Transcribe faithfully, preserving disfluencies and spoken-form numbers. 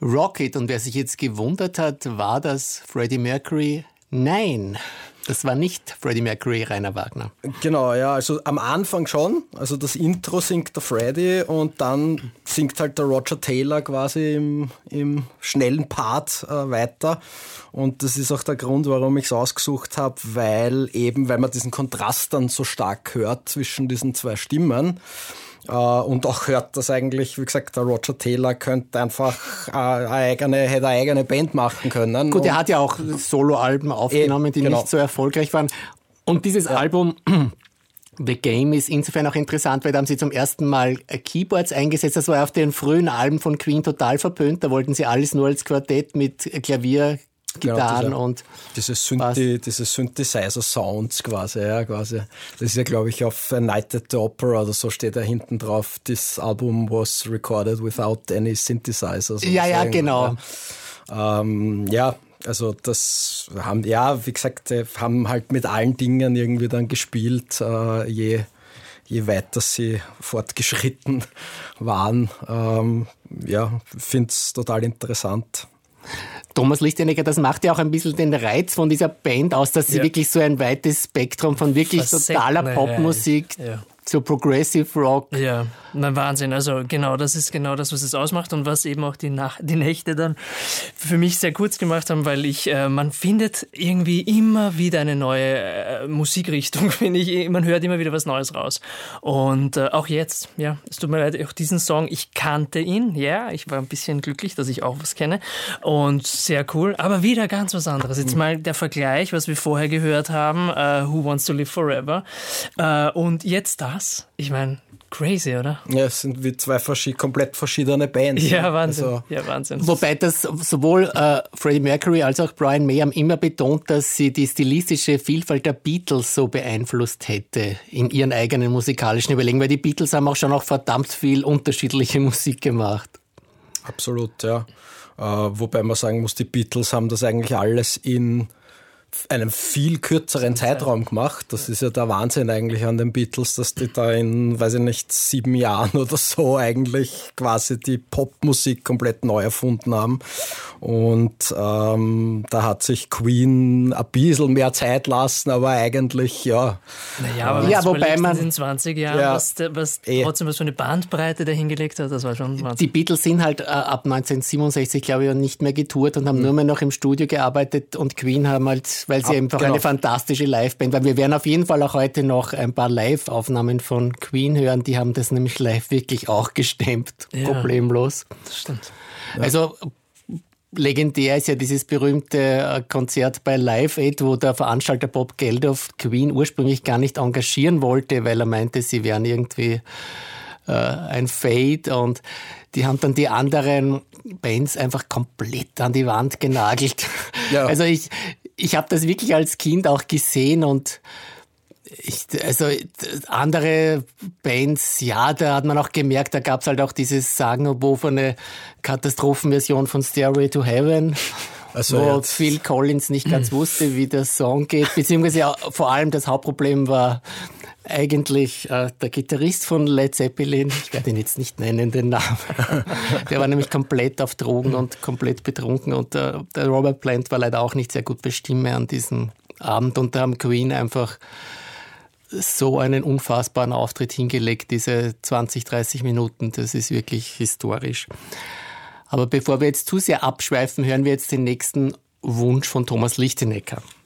Rocket. Und wer sich jetzt gewundert hat, war das Freddie Mercury? Nein, das war nicht Freddie Mercury, Rainer Wagner. Genau, ja, also am Anfang schon. Also das Intro singt der Freddie und dann singt halt der Roger Taylor quasi im, im schnellen Part äh, weiter. Und das ist auch der Grund, warum ich es ausgesucht habe, weil eben, weil man diesen Kontrast dann so stark hört zwischen diesen zwei Stimmen. Uh, und auch hört, dass eigentlich, wie gesagt, der Roger Taylor könnte einfach uh, eine eigene, hätte eine eigene Band machen können. Gut, er hat ja auch Soloalben aufgenommen, die genau. nicht so erfolgreich waren. Und dieses ja. Album The Game ist insofern auch interessant, weil da haben sie zum ersten Mal Keyboards eingesetzt. Das war auf den frühen Alben von Queen total verpönt. Da wollten sie alles nur als Quartett mit Klavier, Gitarren genau, und diese, Synthi, diese Synthesizer-Sounds quasi, ja, quasi. Das ist ja, glaube ich, auf A Night at the Opera oder so steht da hinten drauf, this album was recorded without any synthesizers. Ja, ja, genau. Ja. Ähm, ja, also das haben, ja, wie gesagt, haben halt mit allen Dingen irgendwie dann gespielt, äh, je je weiter sie fortgeschritten waren. Ähm, ja, finde es total interessant. Thomas Lichtenegger, das macht ja auch ein bisschen den Reiz von dieser Band aus, dass sie ja. wirklich so ein weites Spektrum von wirklich Facetten, totaler Popmusik ja. zu Progressive Rock. Ja, na Wahnsinn. Also genau, das ist genau das, was es ausmacht und was eben auch die, Nach- die Nächte dann für mich sehr kurz gemacht haben, weil ich, äh, man findet irgendwie immer wieder eine neue äh, Musikrichtung, finde ich. Man hört immer wieder was Neues raus. Und äh, auch jetzt, ja, es tut mir leid, auch diesen Song, ich kannte ihn, ja, ich war ein bisschen glücklich, dass ich auch was kenne und sehr cool, aber wieder ganz was anderes. Jetzt mal der Vergleich, was wir vorher gehört haben, uh, Who Wants to Live Forever uh, und jetzt das, ich meine, crazy, oder? Ja, es sind wie zwei verschied- komplett verschiedene Bands. Ja, Wahnsinn. Also, ja, Wahnsinn. Wobei das sowohl äh, Freddie Mercury als auch Brian May haben immer betont, dass sie die stilistische Vielfalt der Beatles so beeinflusst hätte in ihren eigenen musikalischen Überlegungen, weil die Beatles haben auch schon noch verdammt viel unterschiedliche Musik gemacht. Absolut, ja. Äh, wobei man sagen muss, die Beatles haben das eigentlich alles in einem viel kürzeren Zeitraum gemacht. Das ist ja der Wahnsinn eigentlich an den Beatles, dass die da in, weiß ich nicht, sieben Jahren oder so eigentlich quasi die Popmusik komplett neu erfunden haben. Und ähm, da hat sich Queen ein bisschen mehr Zeit lassen, aber eigentlich, ja. Naja, aber ja, wobei man in zwanzig Jahren, ja, was, was eh. trotzdem was für eine Bandbreite dahingelegt hat, das war schon Wahnsinn. Die Beatles sind halt äh, ab neunzehnhundertsiebenundsechzig, glaube ich, nicht mehr getourt und haben mhm. nur mehr noch im Studio gearbeitet und Queen haben halt, weil sie Ab, einfach genau. eine fantastische Liveband, weil wir werden auf jeden Fall auch heute noch ein paar Live-Aufnahmen von Queen hören, die haben das nämlich live wirklich auch gestemmt, ja, problemlos. Das stimmt. Ja. Also legendär ist ja dieses berühmte Konzert bei Live Aid, wo der Veranstalter Bob Geldof Queen ursprünglich gar nicht engagieren wollte, weil er meinte, sie wären irgendwie äh, ein Fade und die haben dann die anderen Bands einfach komplett an die Wand genagelt. Ja. Also ich, ich habe das wirklich als Kind auch gesehen und ich, also andere Bands, ja, da hat man auch gemerkt, da gab es halt auch dieses sagenumwobene Katastrophenversion von Stairway to Heaven, also wo jetzt Phil Collins nicht ganz wusste, wie der Song geht, beziehungsweise auch, vor allem das Hauptproblem war eigentlich äh, der Gitarrist von Led Zeppelin, ich werde ihn jetzt nicht nennen, den Namen, der war nämlich komplett auf Drogen und komplett betrunken und äh, der Robert Plant war leider auch nicht sehr gut bei Stimme an diesem Abend und da haben Queen einfach so einen unfassbaren Auftritt hingelegt, diese zwanzig, dreißig Minuten, das ist wirklich historisch. Aber bevor wir jetzt zu sehr abschweifen, hören wir jetzt den nächsten Wunsch von Thomas Lichtenegger.